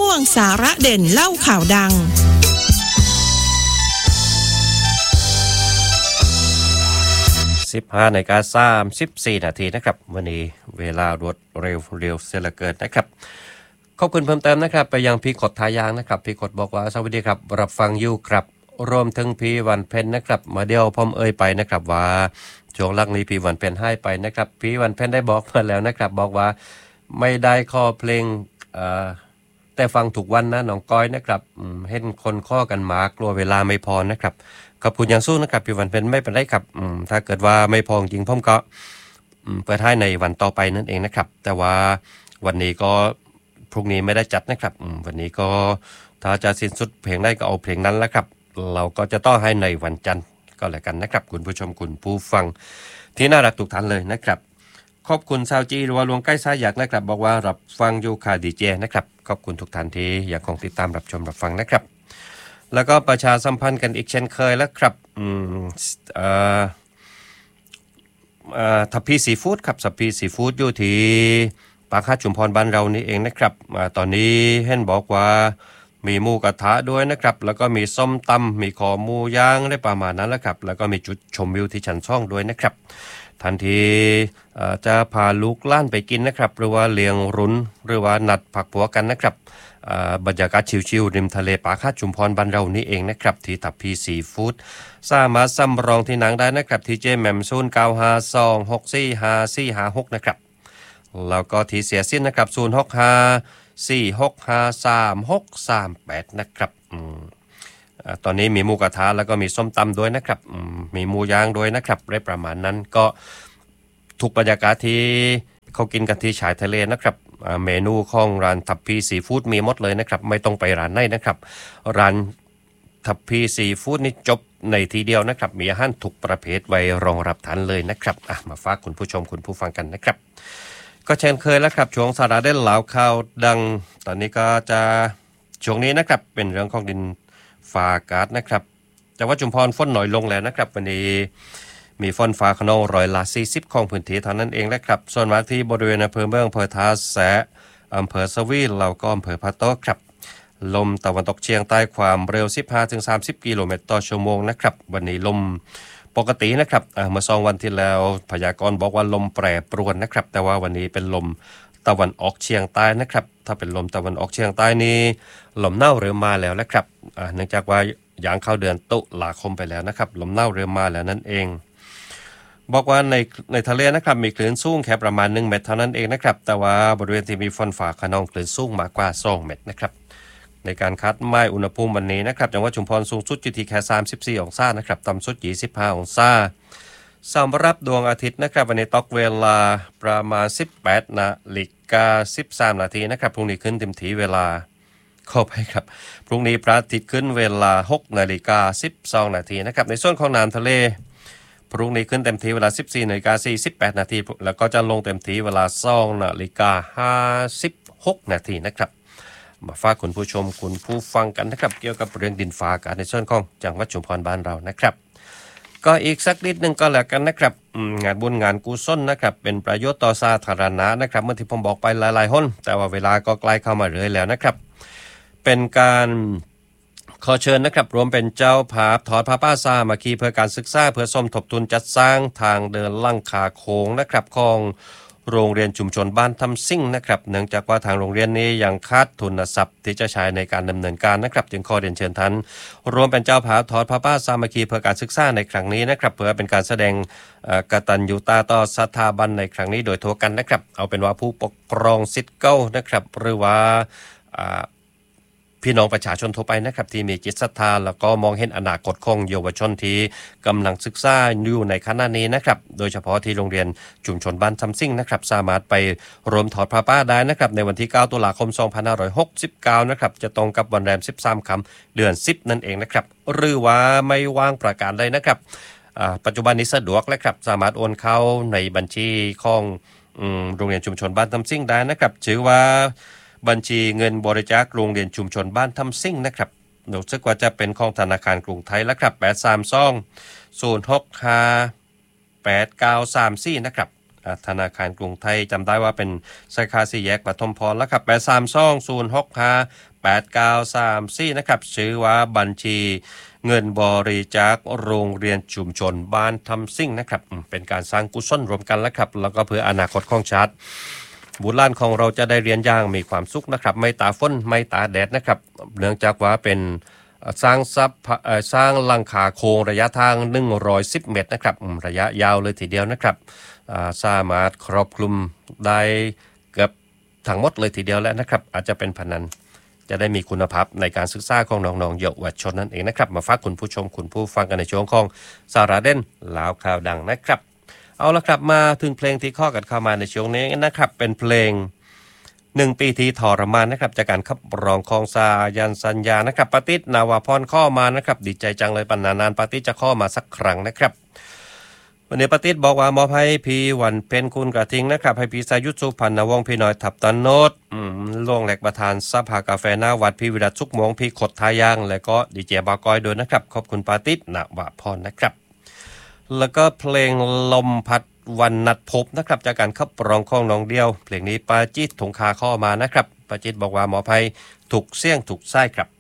วงสาระเด่นเล่าข่าวดัง 15:34 นาทีนะครับวันนี้เวลารวดเร็วเสียเหลือเกินนะครับขอบคุณเพิ่มเติมนะครับไปยังพี่ขดทายางนะครับพี่ขดบอกว่าสวัสดีครับรับฟังอยู่ครับรวมถึงพี่วันเพ็ญนะครับมาเดียวพร้อมไปนะครับว่าช่วงหลังนี้พี่วันเพ็ญให้ไปนะครับพี่วันเพ็ญได้บอกมาแล้วนะครับบอกว่าไม่ได้ข้อเพลงแต่ฟังถูกวันนะน้องก้อยนะครับเห็นคนข้อกันมากลัวเวลาไม่พอนะครับขอบคุณอย่างสู้นะครับพี่วันเพ็ญไม่เป็นไรครับถ้าเกิดว่าไม่พอจริงผมก็เปิดให้ในวันต่อไปนั่นเองนะครับแต่ว่าวันนี้ก็พรุ่งนี้ไม่ได้จัดนะครับวันนี้ก็ถ้าจะสิ้นสุดเพลงได้ก็เอาเพลงนั้นแล้วครับเราก็จะต้องให้ในวันจันทร์ก็แล้วกันนะครับคุณผู้ชมคุณผู้ฟังที่น่ารักทุกท่านเลยนะครับขอบคุณชาวจีหรือว่าลวงใกล้ซ้ายอยากนะครับบอกว่ารับฟังอยู่ค่ะดีเจนะครับขอบคุณทุกท่านที่ยังคงติดตามรับชมรับฟังนะครับแล้วก็ประชาสัมพันธ์กันอีกเช่นเคยแล้วครับทัพพีซีฟู้ดครับทัพพีซีฟู้ดอยู่ที่ปากคาดชุมพรบ้านเรานี่เองนะครับตอนนี้เห็นบอกว่ามีหมูกระทะด้วยนะครับแล้วก็มีส้มตำมีคอหมูย่างได้ประมาณนั้นแล้วครับแล้วก็มีจุดชมวิวที่ชั้นช่องด้วยนะครับทันทีจะพาลูกล้านไปกินนะครับหรือว่าเลี้ยงรุ้นหรือว่านัดผักผัวกันนะครับบรรยากาศชิลๆริมทะเลปากคาดชุมพรบ้านเรานี่เองนะครับที่ทัพพีซีฟู้ดสามารถซ้ำรองที่หนังได้นะครับที่เจแมมซูน952645456นะครับแล้วก็ที่เสียสิ้นนะครับ06546533638นะครับตอนนี้มีหมูกระทะแล้วก็มีส้มตำด้วยนะครับมีหมูย่างด้วยนะครับได้ประมาณนั้นก็ทุกบรรยากาศที่เขากินกันที่ชายทะเลนะครับเมนูของร้านทัพพีซีฟู้ดมีหมดเลยนะครับไม่ต้องไปร้านไหนนะครับร้านทัพพีซีฟู้ดนี่จบในทีเดียวนะครับมีอาหารทุกประเภทไว้รองรับทานเลยนะครับมาฝากคุณผู้ชมคุณผู้ฟังกันนะครับก็เช่นเคยแล้วครับช่วงสาระเด่นเหลาข่าวดังตอนนี้ก็จะช่วงนี้นะครับเป็นเรื่องของดินฟ้าอากาศนะครับจังหวัดชุมพรฝนหน่อยลงแล้วนะครับวันนี้มีฝนฟ้าขนอง40%ของพื้นที่เท่านั้นเองนะครับส่วนมากที่บริเวณอำเภอเมืองอำเภอท่าแสะอำเภอสวีแล้วก็อำเภอพะโต๊ะครับลมตะวันตกเฉียงใต้ความเร็ว 15-30 กิโลเมตรต่อชั่วโมงนะครับวันนี้ลมปกตินะครับเมื่อ2 วันที่แล้วพยากรณ์บอกว่าลมแปรปรวนนะครับแต่ว่าวันนี้เป็นลมตะวันออกเฉียงใต้นะครับถ้าเป็นลมตะวันออกเฉียงใต้นี้ลมหนาวเริ่มมาแล้วนะครับเนื่องจากว่าอย่างเข้าเดือนตุลาคมไปแล้วนะครับลมหนาวเริ่มมาแล้วนั่นเองบอกว่าในทะเลนะครับมีคลื่นสูงแค่ประมาณ1 เมตรเท่านั้นเองนะครับแต่ว่าบริเวณที่มีฝนฟ้าคะนองคลื่นสูงมากกว่า2 เมตรนะครับในการคัดหมายอุณหภูมิวันนี้นะครับจังหวัดชุมพรสูงสุดอยู่ที่แค่34 องศานะครับต่ำสุด25 องศาสำหรับดวงอาทิตย์นะครับวันนี้ตกเวลาประมาณ 18:13 นาทีนะครับพรุ่งนี้ขึ้นเต็มที่เวลาเข้าไปครับพรุ่งนี้พระอาทิตย์ขึ้นเวลา 6:12 นาทีนะครับในส่วนของน้ำทะเลพรุ่งนี้ขึ้นเต็มที่เวลา 14:48 นาทีแล้วก็จะลงเต็มที่เวลา 2:56 นาทีนะครับมาฝากคุณผู้ชมคุณผู้ฟังกันนะครับเกี่ยวกับเรื่องดินฟ้าอากาศในส่วนของจังหวัดชุมพรบ้านเรานะครับก็อีกสักนิดนึงก็แล้วกันนะครับงานบุญงานกุศลนะครับเป็นประโยชน์ต่อสาธารณะนะครับเมื่อที่ผมบอกไปหลายๆหนแต่ว่าเวลาก็ใกล้เข้ามาเรื่อยแล้วนะครับเป็นการขอเชิญนะครับรวมเป็นเจ้าภาพทอดผ้าป่าสามัคคีเพื่อการศึกษาเพื่อสมทบทุนจัดสร้างทางเดินลังคาโค้งนะครับของโรงเรียนชุมชนบ้านทำซิ่งนะครับเนื่องจากว่าทางโรงเรียนนี้ยังขาดทุนทรัพย์ที่จะใช้ในการดำเนินการนะครับจึงขอเรียนเชิญท่านรวมเป็นเจ้าภาพทอดผ้าป่าสามัคคีเพื่อการศึกษาในครั้งนี้นะครับเพื่อเป็นการแสดงกตัญญูตาต่อสถาบันในครั้งนี้โดยทั่วกันนะครับเอาเป็นว่าผู้ปกครองศิษย์เก่านะครับหรือว่าพี่น้องประชาชนทั่วไปนะครับที่มีจิตศรัทธาแล้วก็มองเห็นอนาคตของเยาวชนที่กำลังศึกษาอยู่ในขณะนี้นะครับโดยเฉพาะที่โรงเรียนชุมชนบ้านทำซิ่งนะครับสามารถไปรวมถอดผ้าป่าได้นะครับในวันที่9 ตุลาคม 2569นะครับจะตรงกับวันแรม13 ค่ำเดือน10นั่นเองนะครับหรือว่าไม่ว่างประการใดนะครับปัจจุบันนี้สะดวกแล้วครับสามารถโอนเข้าในบัญชีของโรงเรียนชุมชนบ้านทำซิ่งได้นะครับชื่อว่าบัญชีเงินบริจาคโรงเรียนชุมชนบ้านทำซิ่งนะครับรู้สึกว่าจะเป็นของธนาคารกรุงไทยแล้วครับ832 065 8934นะครับธนาคารกรุงไทยจำได้ว่าเป็นสาขาสี่แยกปฐมพรแล้วครับ832065893นะครับชื่อว่าบัญชีเงินบริจาคโรงเรียนชุมชนบ้านทำซิ่งนะครับเป็นการสร้างกุศลรวมกันแล้วครับแล้วก็เพื่ออนาคตของชาติบุตรหลานของเราจะได้เรียนอย่างมีความสุขนะครับไม่ตาฝนไม่ตาแดดนะครับเนื่องจากว่าเป็นสร้างหลังคาโครงระยะทาง110 เมตรนะครับระยะยาวเลยทีเดียวนะครับสามารถครอบคลุมได้เกือบทั้งหมดเลยทีเดียวแล้วนะครับอาจจะเป็นพนันจะได้มีคุณภาพในการศึกษาของน้องๆเยาวชนนั่นเองนะครับมาฝากคุณผู้ชมคุณผู้ฟังกันในช่วงของสาระเด่นลาวข่าวดังนะครับเอาละครับมาถึงเพลงที่ข้อกันเข้ามาในช่วงนี้นะครับเป็นเพลง1 ปีที่ทรมานนะครับจากการขับร้องของสายันสัญญานะครับปาติษนาวาพรข้อมานะครับดีใจจังเลยปนานๆปาติษจะข้อมาสักครั้งนะครับวันนี้ปาติษบอกว่ามอบให้พี่วันเพ็ญคุณกระทิงนะครับให้พี่สายุทธสุพรรณวงศ์พี่น้อยทับตันโนดล่วงแหลกประธานสภากาแฟหน้าวัดพี่วิรัตสุขมงพี่ขดทายางและก็ดีเจบากอยด้วยนะครับขอบคุณปาติษนาวาพรนะครับแล้วก็เพลงลมพัดวันนัดพบนะครับจากการขับร้องของน้องเดียวเพลงนี้ปาจิตถงคาข้อมานะครับปาจิตบอกว่าหมอภัยถูกเสี่ยงถูกไส้ครับ